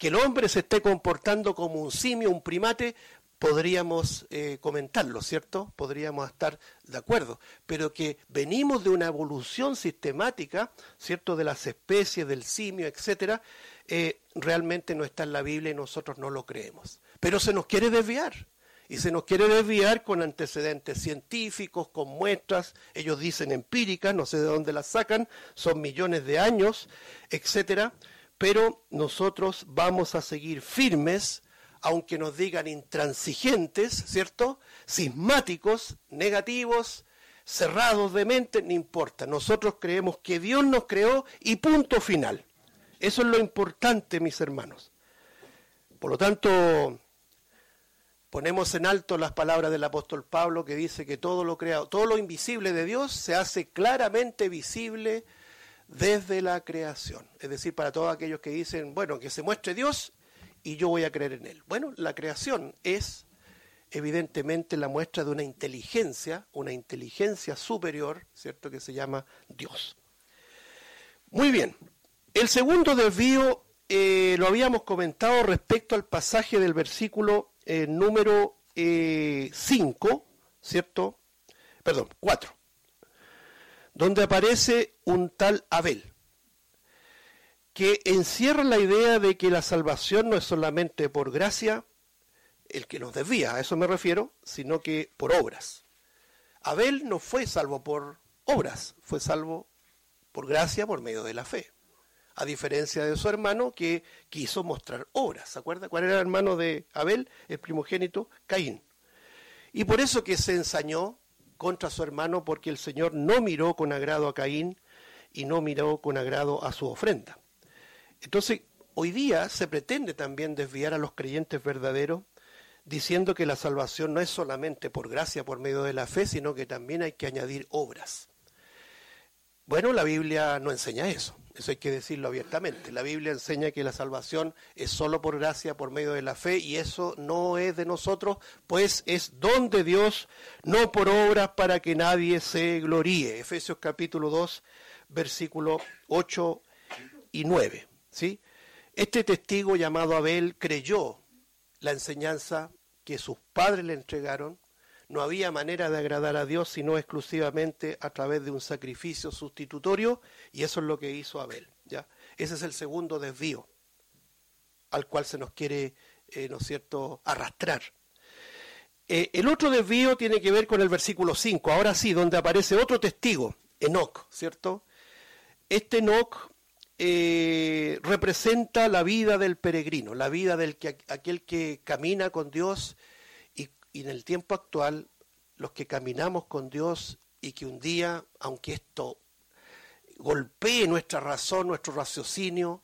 Que el hombre se esté comportando como un simio, un primate, podríamos comentarlo, ¿cierto? Podríamos estar de acuerdo, pero que venimos de una evolución sistemática, ¿cierto? De las especies, del simio, etcétera, realmente no está en la Biblia y nosotros no lo creemos. Pero se nos quiere desviar, y se nos quiere desviar con antecedentes científicos, con muestras, ellos dicen empíricas, no sé de dónde las sacan, son millones de años, etcétera, pero nosotros vamos a seguir firmes, aunque nos digan intransigentes, ¿cierto? Sismáticos, negativos, cerrados de mente, no importa. Nosotros creemos que Dios nos creó y punto final. Eso es lo importante, mis hermanos. Por lo tanto, ponemos en alto las palabras del apóstol Pablo que dice que todo lo creado, todo lo invisible de Dios se hace claramente visible desde la creación. Es decir, para todos aquellos que dicen, bueno, que se muestre Dios y yo voy a creer en Él. Bueno, la creación es evidentemente la muestra de una inteligencia superior, ¿cierto?, que se llama Dios. Muy bien. El segundo desvío lo habíamos comentado respecto al pasaje del versículo número 5, ¿cierto? Perdón, 4, donde aparece un tal Abel, que encierra la idea de que la salvación no es solamente por gracia, el que nos desvía, a eso me refiero, sino que por obras. Abel no fue salvo por obras, fue salvo por gracia por medio de la fe. A diferencia de su hermano que quiso mostrar obras. ¿Se acuerda cuál era el hermano de Abel? El primogénito, Caín. Y por eso que se ensañó contra su hermano, porque el Señor no miró con agrado a Caín y no miró con agrado a su ofrenda. Entonces, hoy día se pretende también desviar a los creyentes verdaderos, diciendo que la salvación no es solamente por gracia, por medio de la fe, sino que también hay que añadir obras. Bueno, la Biblia no enseña eso hay que decirlo abiertamente. La Biblia enseña que la salvación es solo por gracia, por medio de la fe, y eso no es de nosotros, pues es don de Dios, no por obras para que nadie se gloríe. Efesios capítulo 2, versículos 8 y 9. ¿Sí? Este testigo llamado Abel creyó la enseñanza que sus padres le entregaron. No había manera de agradar a Dios sino exclusivamente a través de un sacrificio sustitutorio, y eso es lo que hizo Abel. ¿Ya? Ese es el segundo desvío al cual se nos quiere, ¿no es cierto?, arrastrar. El otro desvío tiene que ver con el versículo 5, ahora sí, donde aparece otro testigo, Enoc, ¿cierto? Este Enoc representa la vida del peregrino, la vida del aquel que camina con Dios. Y en el tiempo actual, los que caminamos con Dios y que un día, aunque esto golpee nuestra razón, nuestro raciocinio,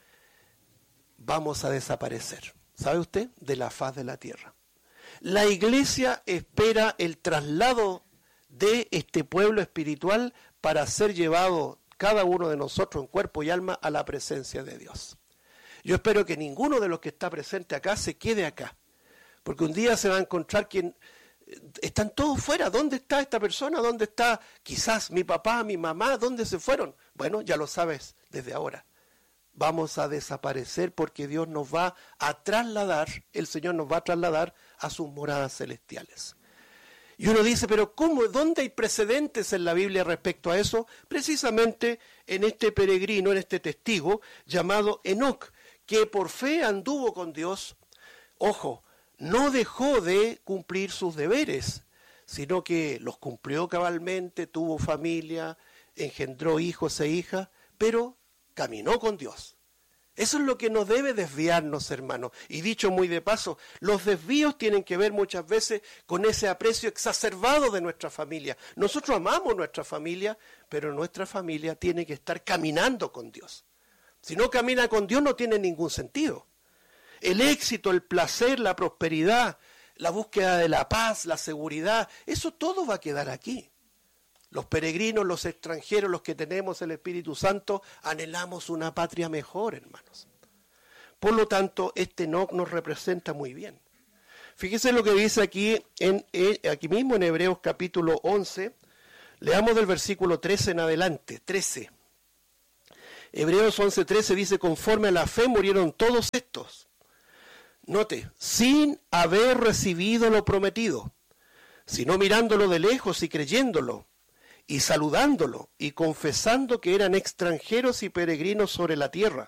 vamos a desaparecer. ¿Sabe usted? De la faz de la tierra. La iglesia espera el traslado de este pueblo espiritual para ser llevado cada uno de nosotros en cuerpo y alma a la presencia de Dios. Yo espero que ninguno de los que está presente acá se quede acá. Porque un día se va a encontrar que están todos fuera. ¿Dónde está esta persona? ¿Dónde está quizás mi papá, mi mamá? ¿Dónde se fueron? Bueno, ya lo sabes desde ahora. Vamos a desaparecer porque Dios nos va a trasladar, el Señor nos va a trasladar a sus moradas celestiales. Y uno dice, pero ¿cómo? ¿Dónde hay precedentes en la Biblia respecto a eso? Precisamente en este peregrino, en este testigo llamado Enoc, que por fe anduvo con Dios. Ojo, no dejó de cumplir sus deberes, sino que los cumplió cabalmente, tuvo familia, engendró hijos e hijas, pero caminó con Dios. Eso es lo que nos debe desviarnos, hermanos. Y dicho muy de paso, los desvíos tienen que ver muchas veces con ese aprecio exacerbado de nuestra familia. Nosotros amamos nuestra familia, pero nuestra familia tiene que estar caminando con Dios. Si no camina con Dios no tiene ningún sentido. El éxito, el placer, la prosperidad, la búsqueda de la paz, la seguridad, eso todo va a quedar aquí. Los peregrinos, los extranjeros, los que tenemos el Espíritu Santo, anhelamos una patria mejor, hermanos. Por lo tanto, este Enoc nos representa muy bien. Fíjese lo que dice aquí mismo en Hebreos capítulo 11, leamos del versículo 13 en adelante, 13. Hebreos 11:13 dice, conforme a la fe murieron todos estos. Note, sin haber recibido lo prometido, sino mirándolo de lejos y creyéndolo, y saludándolo, y confesando que eran extranjeros y peregrinos sobre la tierra.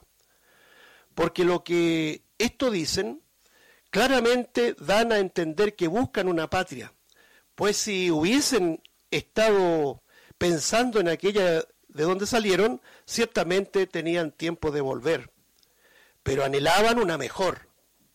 Porque lo que esto dicen, claramente dan a entender que buscan una patria, pues si hubiesen estado pensando en aquella de donde salieron, ciertamente tenían tiempo de volver, pero anhelaban una mejor.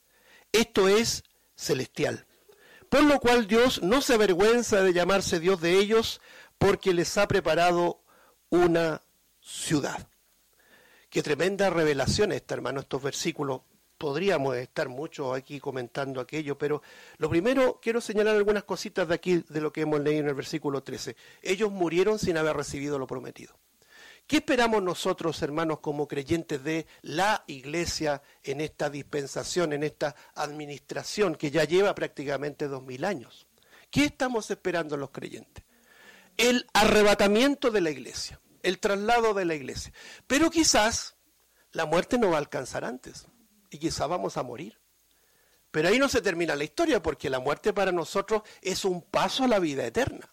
Esto es celestial. Por lo cual Dios no se avergüenza de llamarse Dios de ellos, porque les ha preparado una ciudad. Qué tremenda revelación esta, hermano, estos versículos. Podríamos estar mucho aquí comentando aquello, pero lo primero quiero señalar algunas cositas de aquí, de lo que hemos leído en el versículo 13. Ellos murieron sin haber recibido lo prometido. ¿Qué esperamos nosotros, hermanos, como creyentes de la iglesia en esta dispensación, en esta administración que ya lleva prácticamente 2000 años? ¿Qué estamos esperando los creyentes? El arrebatamiento de la iglesia, el traslado de la iglesia. Pero quizás la muerte no va a alcanzar antes y quizás vamos a morir. Pero ahí no se termina la historia, porque la muerte para nosotros es un paso a la vida eterna.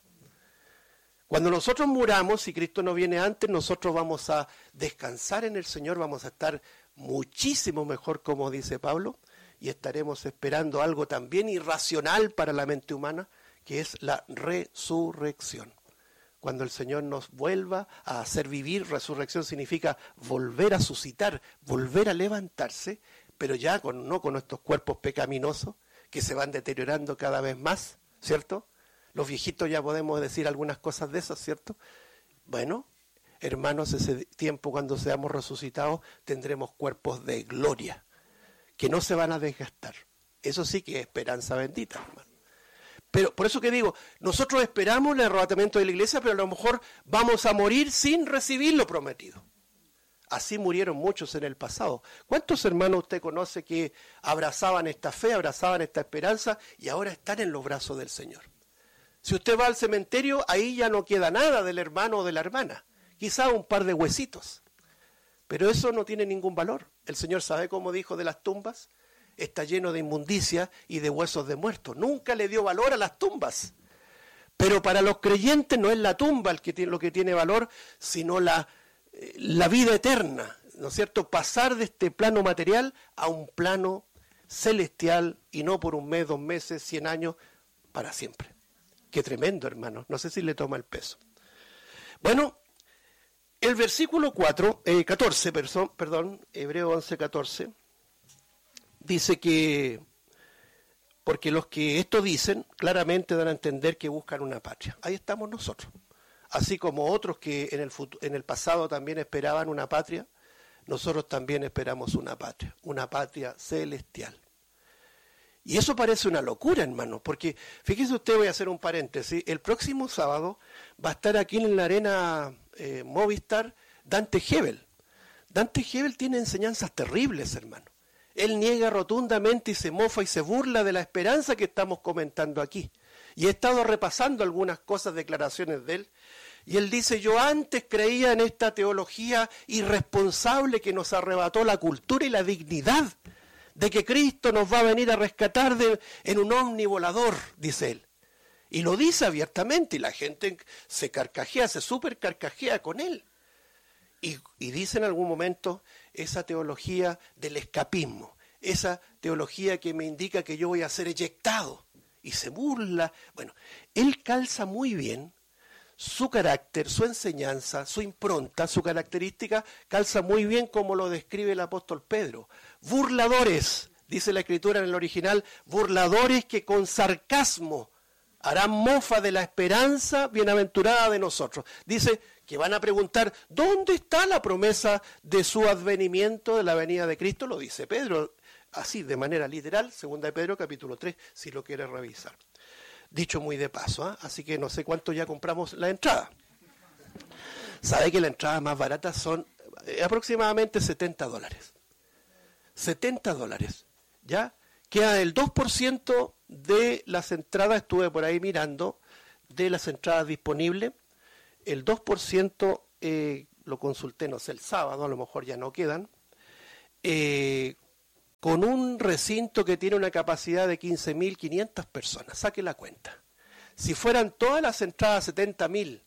Cuando nosotros muramos, si Cristo no viene antes, nosotros vamos a descansar en el Señor, vamos a estar muchísimo mejor, como dice Pablo, y estaremos esperando algo también irracional para la mente humana, que es la resurrección. Cuando el Señor nos vuelva a hacer vivir, resurrección significa volver a suscitar, volver a levantarse, pero ya no con nuestros cuerpos pecaminosos, que se van deteriorando cada vez más, ¿cierto? Los viejitos ya podemos decir algunas cosas de esas, ¿cierto? Bueno, hermanos, ese tiempo cuando seamos resucitados tendremos cuerpos de gloria, que no se van a desgastar. Eso sí que es esperanza bendita, hermano. Pero por eso que digo, nosotros esperamos el arrebatamiento de la iglesia, pero a lo mejor vamos a morir sin recibir lo prometido. Así murieron muchos en el pasado. ¿Cuántos hermanos usted conoce que abrazaban esta fe, abrazaban esta esperanza y ahora están en los brazos del Señor? Si usted va al cementerio, ahí ya no queda nada del hermano o de la hermana. Quizá un par de huesitos. Pero eso no tiene ningún valor. El Señor sabe cómo dijo de las tumbas. Está lleno de inmundicia y de huesos de muertos. Nunca le dio valor a las tumbas. Pero para los creyentes no es la tumba lo que tiene valor, sino la vida eterna, ¿no es cierto? Pasar de este plano material a un plano celestial, y no por un mes, 2 meses, 100 años, para siempre. Qué tremendo, hermano. No sé si le toma el peso. Bueno, el versículo 14, Hebreo 11:14, dice que, porque los que esto dicen, claramente dan a entender que buscan una patria. Ahí estamos nosotros. Así como otros que en el pasado también esperaban una patria, nosotros también esperamos una patria celestial. Y eso parece una locura, hermano, porque fíjese usted, voy a hacer un paréntesis, el próximo sábado va a estar aquí en la arena Movistar Dante Gebel. Dante Gebel tiene enseñanzas terribles, hermano. Él niega rotundamente y se mofa y se burla de la esperanza que estamos comentando aquí. Y he estado repasando algunas cosas, declaraciones de él, y él dice, yo antes creía en esta teología irresponsable que nos arrebató la cultura y la dignidad, de que Cristo nos va a venir a rescatar en un ovni volador, dice él. Y lo dice abiertamente, y la gente se carcajea, se súper carcajea con él. Y dice en algún momento esa teología del escapismo, esa teología que me indica que yo voy a ser eyectado, y se burla. Bueno, él calza muy bien su carácter, su enseñanza, su impronta, su característica, calza muy bien como lo describe el apóstol Pedro. Burladores, dice la Escritura en el original, burladores que con sarcasmo harán mofa de la esperanza bienaventurada de nosotros. Dice que van a preguntar, ¿dónde está la promesa de su advenimiento, de la venida de Cristo? Lo dice Pedro, así de manera literal, 2 de Pedro capítulo 3, si lo quiere revisar. Dicho muy de paso, ¿eh? Así que no sé cuánto ya compramos la entrada. Sabe que las entradas más baratas son aproximadamente $70. $70, ¿ya? Queda el 2% de las entradas, estuve por ahí mirando, de las entradas disponibles. El 2% lo consulté, no sé, el sábado, a lo mejor ya no quedan, con un recinto que tiene una capacidad de 15.500 personas. Saque la cuenta. Si fueran todas las entradas a $70,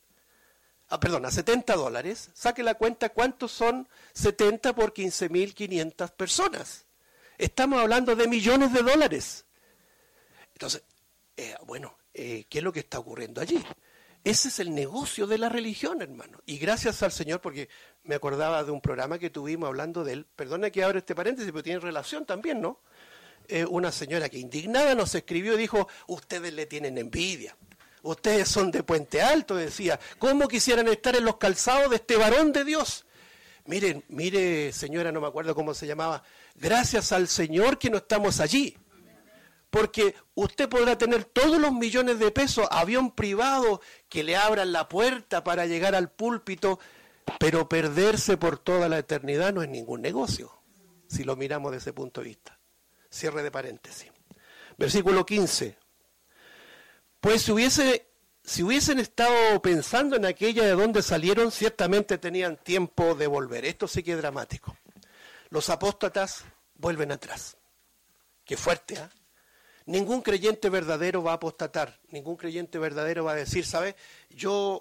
saque la cuenta cuántos son 70 por 15.500 personas. Estamos hablando de millones de dólares. Entonces, ¿qué es lo que está ocurriendo allí? Ese es el negocio de la religión, hermano. Y gracias al Señor, porque me acordaba de un programa que tuvimos hablando de él. Perdona que abra este paréntesis, pero tiene relación también, ¿no? Una señora que indignada nos escribió y dijo, ustedes le tienen envidia. Ustedes son de Puente Alto, decía. ¿Cómo quisieran estar en los calzados de este varón de Dios? Mire, señora, no me acuerdo cómo se llamaba. Gracias al Señor que no estamos allí. Porque usted podrá tener todos los millones de pesos, avión privado, que le abran la puerta para llegar al púlpito, pero perderse por toda la eternidad no es ningún negocio, si lo miramos desde ese punto de vista. Cierre de paréntesis. Versículo 15. Pues si hubiesen estado pensando en aquella de donde salieron, ciertamente tenían tiempo de volver. Esto sí que es dramático. Los apóstatas vuelven atrás. Qué fuerte, ¿eh? Ningún creyente verdadero va a apostatar, ningún creyente verdadero va a decir, ¿sabes? Yo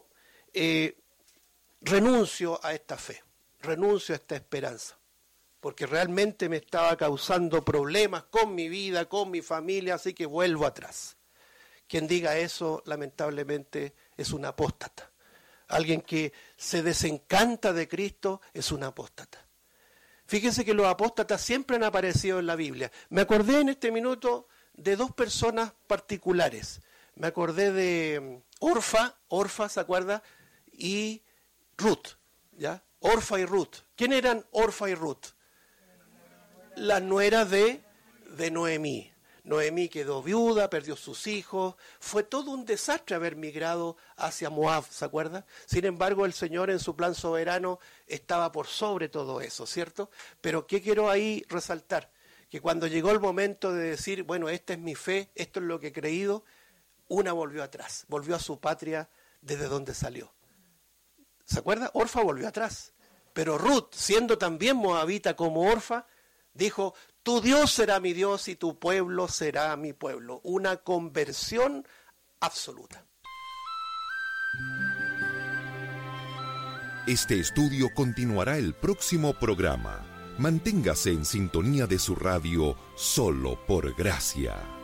renuncio a esta fe, renuncio a esta esperanza, porque realmente me estaba causando problemas con mi vida, con mi familia, así que vuelvo atrás. Quien diga eso, lamentablemente, es un apóstata. Alguien que se desencanta de Cristo es un apóstata. Fíjense que los apóstatas siempre han aparecido en la Biblia. Me acordé en este minuto de dos personas particulares. Me acordé de Orfa, ¿se acuerda? Y Ruth, ¿ya? Orfa y Ruth. ¿Quién eran Orfa y Ruth? Las nueras de Noemí. Noemí quedó viuda, perdió sus hijos. Fue todo un desastre haber migrado hacia Moab, ¿se acuerda? Sin embargo, el Señor en su plan soberano estaba por sobre todo eso, ¿cierto? Pero ¿qué quiero ahí resaltar? Que cuando llegó el momento de decir, bueno, esta es mi fe, esto es lo que he creído, una volvió atrás, volvió a su patria desde donde salió. ¿Se acuerda? Orfa volvió atrás. Pero Ruth, siendo también moabita como Orfa, dijo, tu Dios será mi Dios y tu pueblo será mi pueblo. Una conversión absoluta. Este estudio continuará el próximo programa. Manténgase en sintonía de su radio Solo por Gracia.